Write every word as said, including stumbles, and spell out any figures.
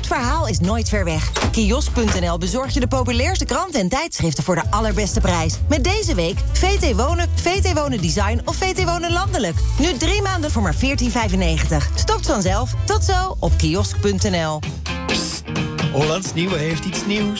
verhaal is nooit ver weg. Kiosk punt n l bezorgt je de populairste kranten en tijdschriften voor de allerbeste prijs. Met deze week V T Wonen, V T Wonen Design of V T Wonen Landelijk. Nu drie maanden voor maar veertien vijfennegentig. Stopt vanzelf. Tot zo op kiosk punt n l. Hollands Nieuwe heeft iets nieuws.